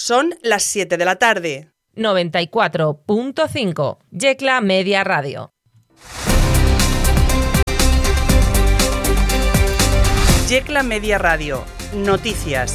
Son las 7 de la tarde. 94.5 Yecla Media Radio. Yecla Media Radio. Noticias.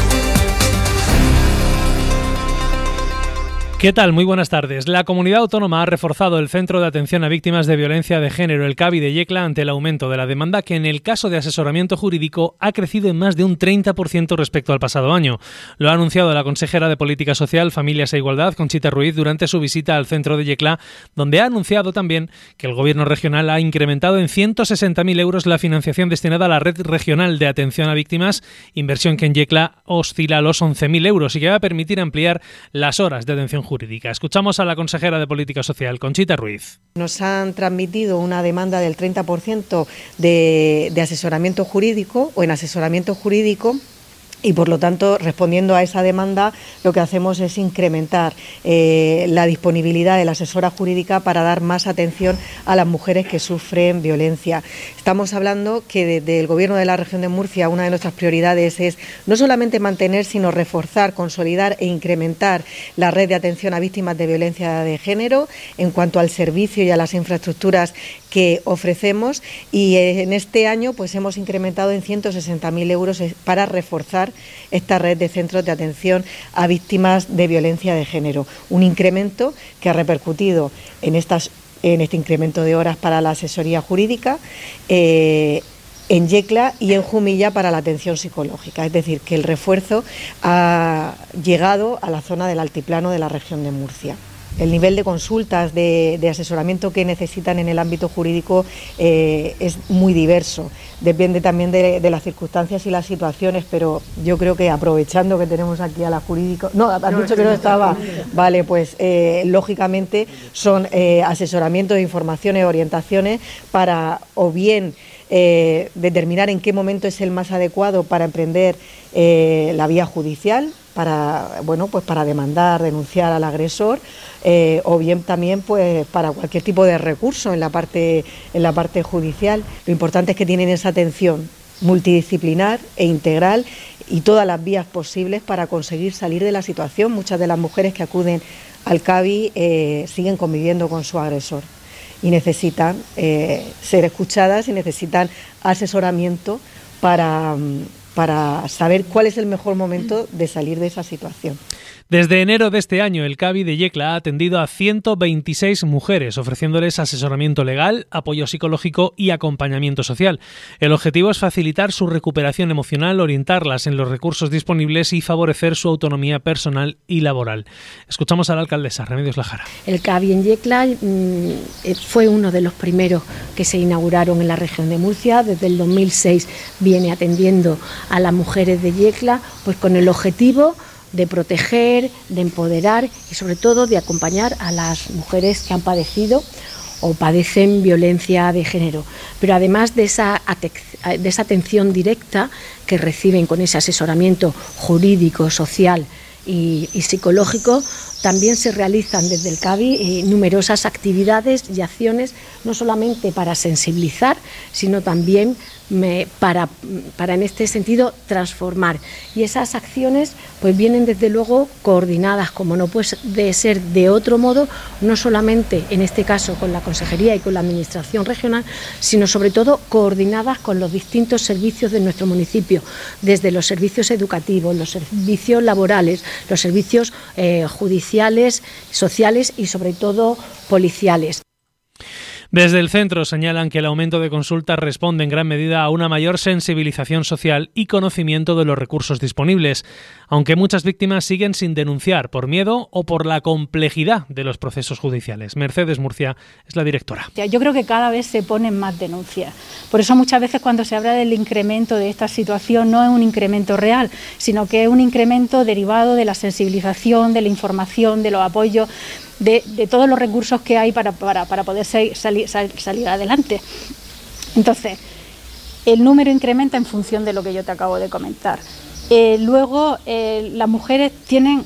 ¿Qué tal? Muy buenas tardes. La comunidad autónoma ha reforzado el Centro de Atención a Víctimas de Violencia de Género, el CAVI de Yecla, ante el aumento de la demanda que en el caso de asesoramiento jurídico ha crecido en más de un 30% respecto al pasado año. Lo ha anunciado la consejera de Política Social, Familias e Igualdad, Conchita Ruiz, durante su visita al centro de Yecla, donde ha anunciado también que el Gobierno regional ha incrementado en 160.000 euros la financiación destinada a la Red Regional de Atención a Víctimas, inversión que en Yecla oscila a los 11.000 euros y que va a permitir ampliar las horas de atención jurídica. Escuchamos a la consejera de Política Social, Conchita Ruiz. Nos han transmitido una demanda del 30% de asesoramiento jurídico o en asesoramiento jurídico. Y por lo tanto, respondiendo a esa demanda, lo que hacemos es incrementar la disponibilidad de la asesora jurídica para dar más atención a las mujeres que sufren violencia. Estamos hablando que desde el Gobierno de la Región de Murcia una de nuestras prioridades es no solamente mantener, sino reforzar, consolidar e incrementar la red de atención a víctimas de violencia de género en cuanto al servicio y a las infraestructuras que ofrecemos, y en este año pues hemos incrementado en 160.000 euros para reforzar esta red de centros de atención a víctimas de violencia de género. Un incremento que ha repercutido en este incremento de horas para la asesoría jurídica en Yecla y en Jumilla para la atención psicológica. Es decir, que el refuerzo ha llegado a la zona del altiplano de la región de Murcia. El nivel de consultas, de asesoramiento que necesitan en el ámbito jurídico es muy diverso. Depende también de las circunstancias y las situaciones, pero yo creo que aprovechando que tenemos aquí a la jurídica... No, has dicho que no estaba. Vale, pues lógicamente son asesoramientos, informaciones, orientaciones para o bien determinar en qué momento es el más adecuado para emprender la vía judicial, para demandar, denunciar al agresor, o bien también pues para cualquier tipo de recurso en la parte judicial. Lo importante es que tienen esa atención multidisciplinar e integral y todas las vías posibles para conseguir salir de la situación. Muchas de las mujeres que acuden al CAVI siguen conviviendo con su agresor y necesitan ser escuchadas y necesitan asesoramiento para saber cuál es el mejor momento de salir de esa situación. Desde enero de este año, el CAVI de Yecla ha atendido a 126 mujeres, ofreciéndoles asesoramiento legal, apoyo psicológico y acompañamiento social. El objetivo es facilitar su recuperación emocional, orientarlas en los recursos disponibles y favorecer su autonomía personal y laboral. Escuchamos a la alcaldesa, Remedios Lajara. El CAVI en Yecla fue uno de los primeros que se inauguraron en la región de Murcia. Desde el 2006 viene atendiendo a las mujeres de Yecla, pues con el objetivo de proteger, de empoderar y sobre todo de acompañar a las mujeres que han padecido o padecen violencia de género. Pero además de esa atención directa que reciben con ese asesoramiento jurídico, social y psicológico, también se realizan desde el CAVI numerosas actividades y acciones, no solamente para sensibilizar, sino también para en este sentido transformar. Y esas acciones pues vienen desde luego coordinadas, como no puede ser de otro modo, no solamente en este caso con la Consejería y con la Administración regional, sino sobre todo coordinadas con los distintos servicios de nuestro municipio, desde los servicios educativos, los servicios laborales, los servicios judiciales, sociales y sobre todo policiales. Desde el centro señalan que el aumento de consultas responde en gran medida a una mayor sensibilización social y conocimiento de los recursos disponibles, aunque muchas víctimas siguen sin denunciar por miedo o por la complejidad de los procesos judiciales. Mercedes Murcia es la directora. Yo creo que cada vez se ponen más denuncias. Por eso muchas veces cuando se habla del incremento de esta situación no es un incremento real, sino que es un incremento derivado de la sensibilización, de la información, de los apoyos, de todos los recursos que hay para poder salir adelante. Entonces, el número incrementa en función de lo que yo te acabo de comentar. Luego, las mujeres tienen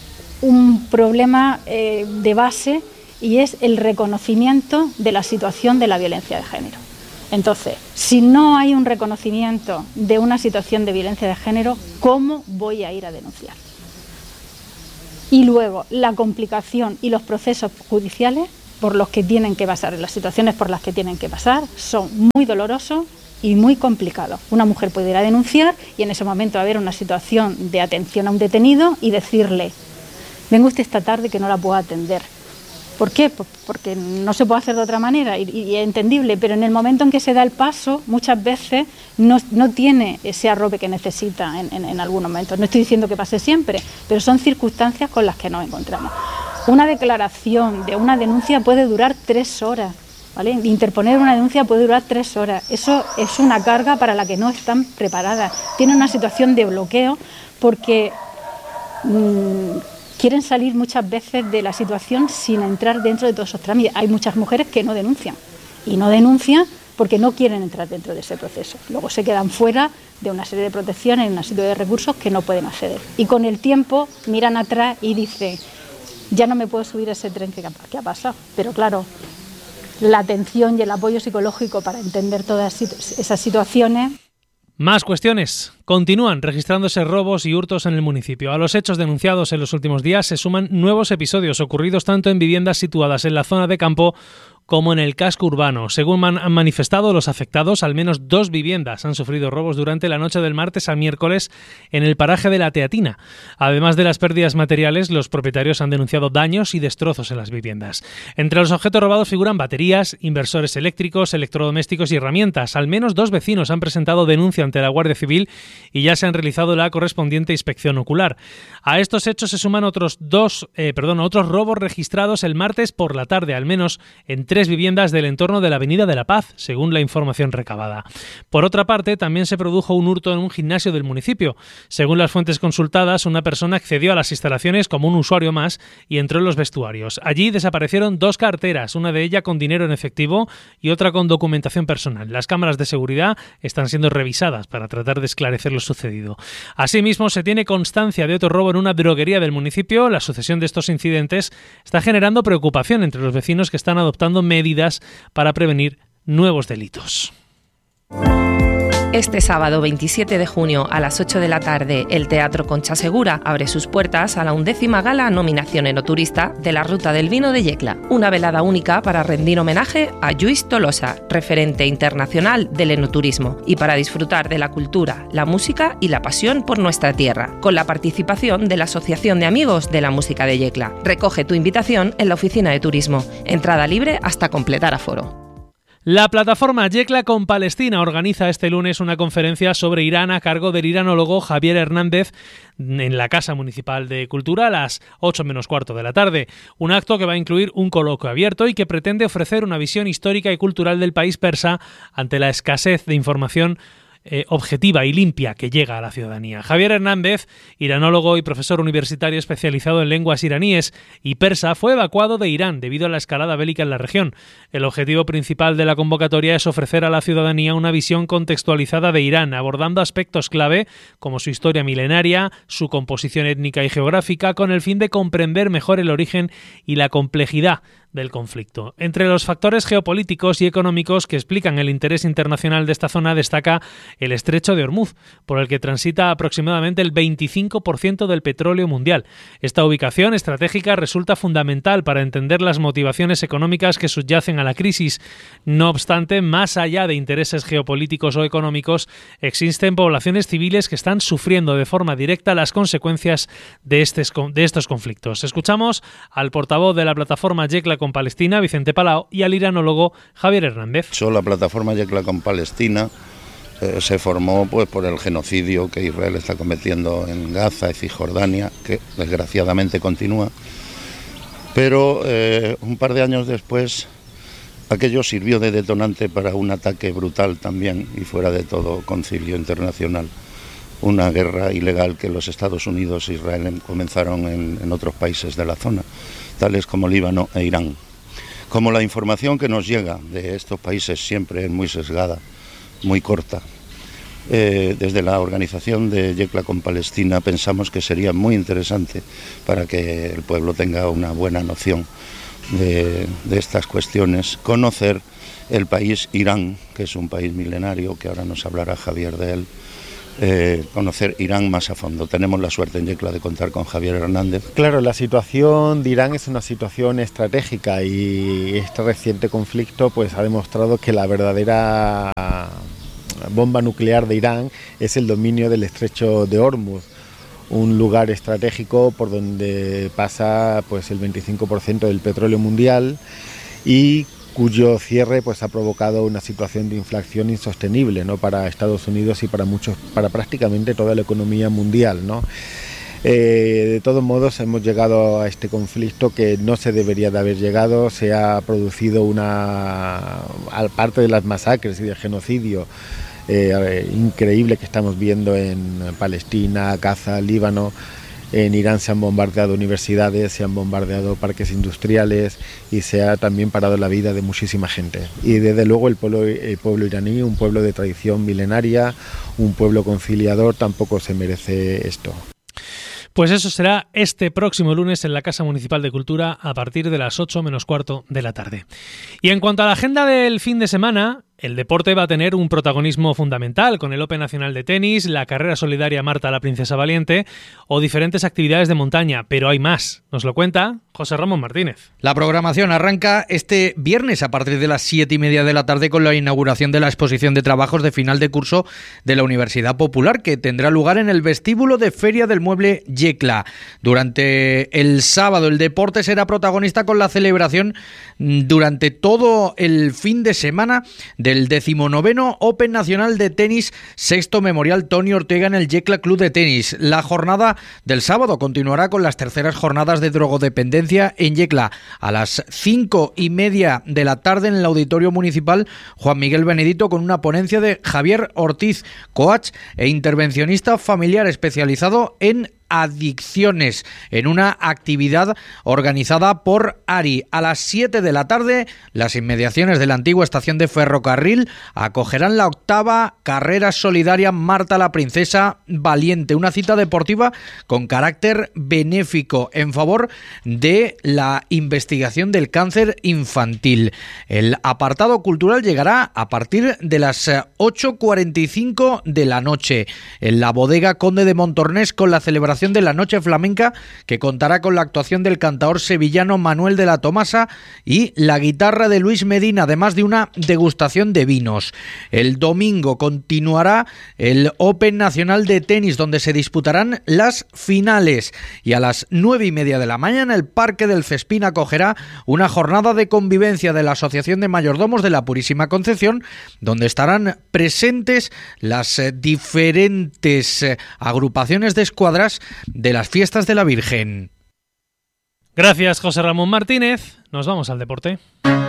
un problema de base y es el reconocimiento de la situación de la violencia de género. Entonces, si no hay un reconocimiento de una situación de violencia de género, ¿cómo voy a ir a denunciar? Y luego la complicación y los procesos judiciales por los que tienen que pasar, las situaciones por las que tienen que pasar, son muy dolorosos y muy complicados. Una mujer puede ir a denunciar y en ese momento haber una situación de atención a un detenido y decirle: venga usted esta tarde que no la puedo atender. ¿Por qué? Porque no se puede hacer de otra manera y es entendible, pero en el momento en que se da el paso, muchas veces no tiene ese arrope que necesita en algunos momentos. No estoy diciendo que pase siempre, pero son circunstancias con las que nos encontramos. Una declaración de una denuncia puede durar 3 horas, ¿vale? Interponer una denuncia puede durar 3 horas. Eso es una carga para la que no están preparadas. Tienen una situación de bloqueo porque quieren salir muchas veces de la situación sin entrar dentro de todos esos trámites. Hay muchas mujeres que no denuncian y no denuncian porque no quieren entrar dentro de ese proceso. Luego se quedan fuera de una serie de protecciones, una serie de recursos que no pueden acceder. Y con el tiempo miran atrás y dicen: ya no me puedo subir a ese tren que ha pasado. Pero claro, la atención y el apoyo psicológico para entender todas esas situaciones. Más cuestiones. Continúan registrándose robos y hurtos en el municipio. A los hechos denunciados en los últimos días se suman nuevos episodios ocurridos tanto en viviendas situadas en la zona de campo como en el casco urbano. Según han manifestado los afectados, al menos 2 viviendas han sufrido robos durante la noche del martes al miércoles en el paraje de La Teatina. Además de las pérdidas materiales, los propietarios han denunciado daños y destrozos en las viviendas. Entre los objetos robados figuran baterías, inversores eléctricos, electrodomésticos y herramientas. Al menos 2 vecinos han presentado denuncia ante la Guardia Civil y ya se han realizado la correspondiente inspección ocular. A estos hechos se suman otros robos registrados el martes por la tarde, al menos en 3 viviendas del entorno de la Avenida de la Paz, según la información recabada. Por otra parte, también se produjo un hurto en un gimnasio del municipio. Según las fuentes consultadas, una persona accedió a las instalaciones como un usuario más y entró en los vestuarios. Allí desaparecieron 2 carteras, una de ellas con dinero en efectivo y otra con documentación personal. Las cámaras de seguridad están siendo revisadas para tratar de esclarecer lo sucedido. Asimismo, se tiene constancia de otro robo en una droguería del municipio. La sucesión de estos incidentes está generando preocupación entre los vecinos que están adoptando medidas para prevenir nuevos delitos. Este sábado 27 de junio a las 8 de la tarde, el Teatro Concha Segura abre sus puertas a la 11ª gala Nominación Enoturista de la Ruta del Vino de Yecla. Una velada única para rendir homenaje a Lluís Tolosa, referente internacional del enoturismo, y para disfrutar de la cultura, la música y la pasión por nuestra tierra, con la participación de la Asociación de Amigos de la Música de Yecla. Recoge tu invitación en la oficina de turismo. Entrada libre hasta completar aforo. La plataforma Yecla con Palestina organiza este lunes una conferencia sobre Irán a cargo del iranólogo Javier Hernández en la Casa Municipal de Cultura a las 8 menos cuarto de la tarde. Un acto que va a incluir un coloquio abierto y que pretende ofrecer una visión histórica y cultural del país persa ante la escasez de información objetiva y limpia que llega a la ciudadanía. Javier Hernández, iranólogo y profesor universitario especializado en lenguas iraníes y persa, fue evacuado de Irán debido a la escalada bélica en la región. El objetivo principal de la convocatoria es ofrecer a la ciudadanía una visión contextualizada de Irán, abordando aspectos clave como su historia milenaria, su composición étnica y geográfica, con el fin de comprender mejor el origen y la complejidad del conflicto. Entre los factores geopolíticos y económicos que explican el interés internacional de esta zona destaca el Estrecho de Hormuz, por el que transita aproximadamente el 25% del petróleo mundial. Esta ubicación estratégica resulta fundamental para entender las motivaciones económicas que subyacen a la crisis. No obstante, más allá de intereses geopolíticos o económicos, existen poblaciones civiles que están sufriendo de forma directa las consecuencias de estos conflictos. Escuchamos al portavoz de la plataforma Yecla con Palestina, Vicente Palau, y al iranólogo Javier Hernández. La plataforma Yecla con Palestina se formó por el genocidio que Israel está cometiendo en Gaza y Cisjordania, que desgraciadamente continúa, pero un par de años después aquello sirvió de detonante para un ataque brutal también y fuera de todo concilio internacional, una guerra ilegal que los Estados Unidos e Israel comenzaron en otros países de la zona, tales como Líbano e Irán. Como la información que nos llega de estos países siempre es muy sesgada, muy corta, desde la organización de Yecla con Palestina pensamos que sería muy interesante para que el pueblo tenga una buena noción de estas cuestiones, conocer el país Irán, que es un país milenario, que ahora nos hablará Javier de él, conocer Irán más a fondo. Tenemos la suerte en Yecla de contar con Javier Hernández. Claro, la situación de Irán es una situación estratégica y este reciente conflicto pues ha demostrado que la verdadera bomba nuclear de Irán es el dominio del estrecho de Hormuz, un lugar estratégico por donde pasa pues el 25% del petróleo mundial y cuyo cierre pues ha provocado una situación de inflación insostenible, ¿no?, para Estados Unidos y para prácticamente toda la economía mundial, ¿no? De todos modos hemos llegado a este conflicto que no se debería de haber llegado. Se ha producido aparte de las masacres y del genocidio increíble que estamos viendo en Palestina, Gaza, Líbano. En Irán se han bombardeado universidades, se han bombardeado parques industriales y se ha también parado la vida de muchísima gente. Y desde luego el pueblo iraní, un pueblo de tradición milenaria, un pueblo conciliador, tampoco se merece esto. Pues eso será este próximo lunes en la Casa Municipal de Cultura a partir de las 8 menos cuarto de la tarde. Y en cuanto a la agenda del fin de semana, el deporte va a tener un protagonismo fundamental con el Open Nacional de Tenis, la carrera solidaria Marta la Princesa Valiente o diferentes actividades de montaña, pero hay más. Nos lo cuenta José Ramón Martínez. La programación arranca este viernes a partir de las 7:30 de la tarde con la inauguración de la exposición de trabajos de final de curso de la Universidad Popular, que tendrá lugar en el vestíbulo de Feria del Mueble Yecla. Durante el sábado el deporte será protagonista con la celebración durante todo el fin de semana del 19º Open Nacional de Tenis, sexto Memorial Toni Ortega en el Yecla Club de Tenis. La jornada del sábado continuará con las terceras jornadas de drogodependencia en Yecla. A las 5:30 de la tarde en el Auditorio Municipal Juan Miguel Benedito con una ponencia de Javier Ortiz, coach e intervencionista familiar especializado en adicciones, en una actividad organizada por ARI. A las 7 de la tarde, las inmediaciones de la antigua estación de ferrocarril acogerán la 8ª carrera solidaria Marta la Princesa Valiente, una cita deportiva con carácter benéfico en favor de la investigación del cáncer infantil. El apartado cultural llegará a partir de las 8:45 de la noche en la bodega Conde de Montornés con la celebración de la Noche Flamenca, que contará con la actuación del cantaor sevillano Manuel de la Tomasa y la guitarra de Luis Medina, además de una degustación de vinos. El domingo continuará el Open Nacional de Tenis, donde se disputarán las finales, y a las 9:30 de la mañana el Parque del Cespín acogerá una jornada de convivencia de la Asociación de Mayordomos de la Purísima Concepción, donde estarán presentes las diferentes agrupaciones de escuadras de las fiestas de la Virgen. Gracias, José Ramón Martínez. Nos vamos al deporte.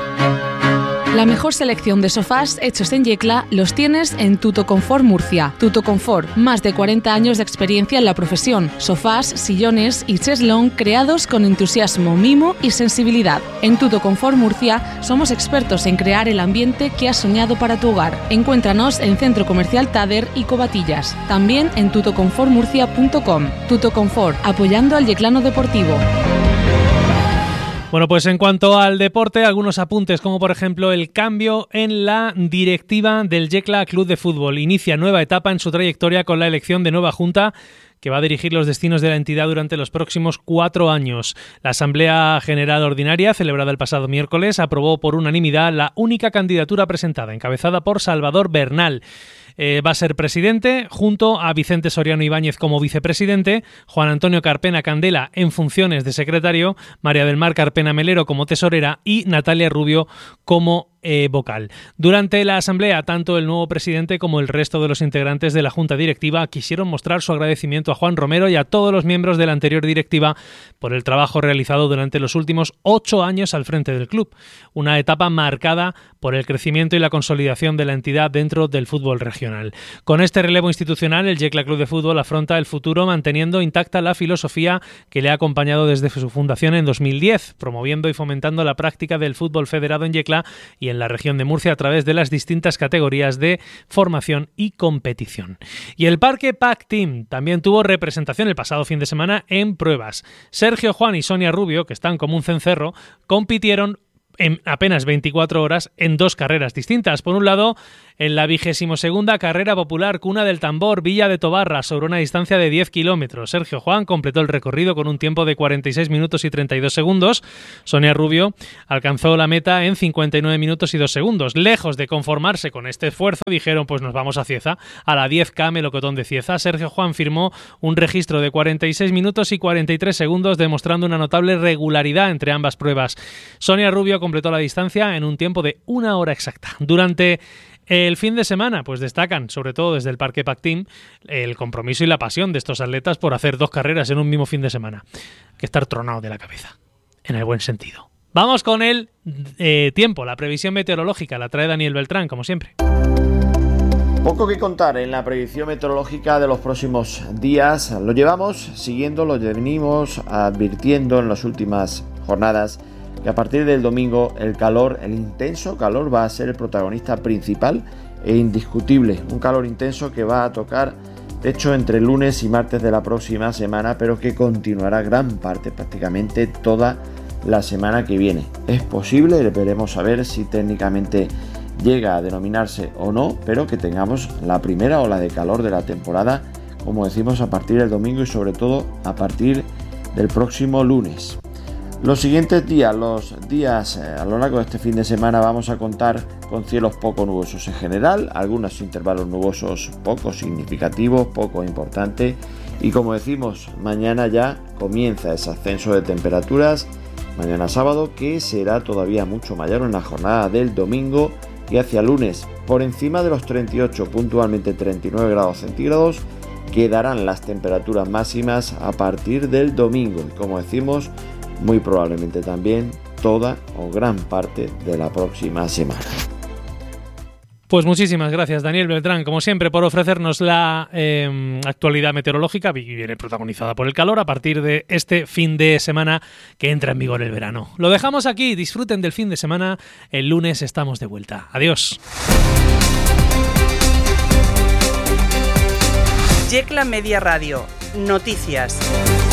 La mejor selección de sofás hechos en Yecla los tienes en Tutoconfort Murcia. Tutoconfort, más de 40 años de experiencia en la profesión. Sofás, sillones y cheslón creados con entusiasmo, mimo y sensibilidad. En Tutoconfort Murcia somos expertos en crear el ambiente que has soñado para tu hogar. Encuéntranos en Centro Comercial Tader y Covatillas. También en tutoconfortmurcia.com. Tutoconfort, apoyando al yeclano deportivo. Bueno, pues en cuanto al deporte, algunos apuntes, como por ejemplo el cambio en la directiva del Yecla Club de Fútbol. Inicia nueva etapa en su trayectoria con la elección de nueva junta que va a dirigir los destinos de la entidad durante los próximos 4 años. La Asamblea General Ordinaria, celebrada el pasado miércoles, aprobó por unanimidad la única candidatura presentada, encabezada por Salvador Bernal. Va a ser presidente, junto a Vicente Soriano Ibáñez como vicepresidente, Juan Antonio Carpena Candela en funciones de secretario, María del Mar Carpena Melero como tesorera y Natalia Rubio como vocal. Durante la asamblea, tanto el nuevo presidente como el resto de los integrantes de la junta directiva quisieron mostrar su agradecimiento a Juan Romero y a todos los miembros de la anterior directiva por el trabajo realizado durante los últimos 8 años al frente del club, una etapa marcada por el crecimiento y la consolidación de la entidad dentro del fútbol regional. Con este relevo institucional, el Yecla Club de Fútbol afronta el futuro manteniendo intacta la filosofía que le ha acompañado desde su fundación en 2010, promoviendo y fomentando la práctica del fútbol federado en Yecla y en la región de Murcia a través de las distintas categorías de formación y competición. Y el Parque PAC Team también tuvo representación el pasado fin de semana en pruebas. Sergio Juan y Sonia Rubio, que están como un cencerro, compitieron en apenas 24 horas en 2 carreras distintas. Por un lado, En la 22ª carrera popular Cuna del Tambor, Villa de Tobarra, sobre una distancia de 10 kilómetros. Sergio Juan completó el recorrido con un tiempo de 46 minutos y 32 segundos. Sonia Rubio alcanzó la meta en 59 minutos y 2 segundos. Lejos de conformarse con este esfuerzo, dijeron, pues nos vamos a Cieza, a la 10K Melocotón de Cieza. Sergio Juan firmó un registro de 46 minutos y 43 segundos, demostrando una notable regularidad entre ambas pruebas. Sonia Rubio completó la distancia en un tiempo de 1 hora exacta. Durante el fin de semana, pues destacan, sobre todo desde el Parque Pactín, el compromiso y la pasión de estos atletas por hacer 2 carreras en un mismo fin de semana. Hay que estar tronado de la cabeza, en el buen sentido. Vamos con el tiempo, la previsión meteorológica, la trae Daniel Beltrán, como siempre. Poco que contar en la predicción meteorológica de los próximos días. Lo llevamos siguiendo, lo venimos advirtiendo en las últimas jornadas, que a partir del domingo el intenso calor va a ser el protagonista principal e indiscutible. Un calor intenso que va a tocar techo entre lunes y martes de la próxima semana, pero que continuará gran parte, prácticamente toda la semana que viene. Es posible, veremos a ver si técnicamente llega a denominarse o no, pero que tengamos la primera ola de calor de la temporada, como decimos, a partir del domingo y sobre todo a partir del próximo lunes. Los siguientes días, a lo largo de este fin de semana, vamos a contar con cielos poco nubosos en general, algunos intervalos nubosos poco significativos, poco importantes, y como decimos, mañana ya comienza ese ascenso de temperaturas, mañana sábado, que será todavía mucho mayor en la jornada del domingo, y hacia lunes por encima de los 38, puntualmente 39 grados centígrados, quedarán las temperaturas máximas a partir del domingo, y como decimos, muy probablemente también toda o gran parte de la próxima semana. Pues muchísimas gracias, Daniel Beltrán, como siempre, por ofrecernos la actualidad meteorológica, y viene protagonizada por el calor a partir de este fin de semana que entra en vigor el verano. Lo dejamos aquí, disfruten del fin de semana, el lunes estamos de vuelta. Adiós. Yecla Media Radio. Noticias.